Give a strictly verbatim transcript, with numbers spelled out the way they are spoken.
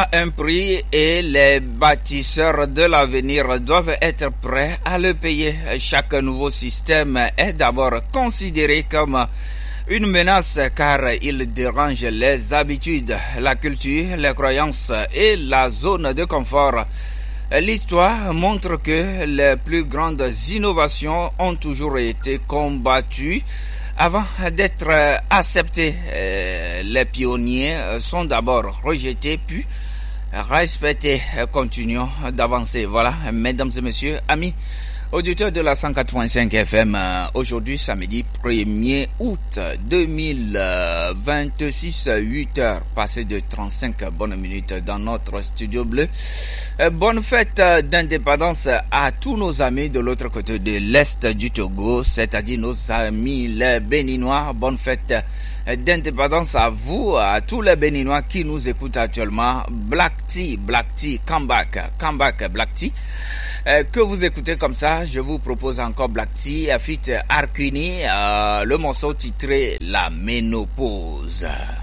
un prix et les bâtisseurs de l'avenir doivent être prêts à le payer. Chaque nouveau système est d'abord considéré comme une menace car il dérange les habitudes, la culture, les croyances et la zone de confort. L'histoire montre que les plus grandes innovations ont toujours été combattues avant d'être acceptées. Les pionniers sont d'abord rejetés puis respectés. Continuons d'avancer. Voilà, mesdames et messieurs, amis auditeurs de la cent quatre point cinq F M, aujourd'hui samedi premier août deux mille vingt-six, huit heures passées de trente-cinq bonnes minutes dans notre studio bleu. Bonne fête d'indépendance à tous nos amis de l'autre côté de l'Est du Togo, c'est-à-dire nos amis les Béninois. Bonne fête d'indépendance à vous, à tous les Béninois qui nous écoutent actuellement. Black Tea, Black Tea, come back, come back, Black Tea. Euh, que vous écoutez comme ça, je vous propose encore Black Tea, Fit Arquini, euh, le morceau titré La Ménopause.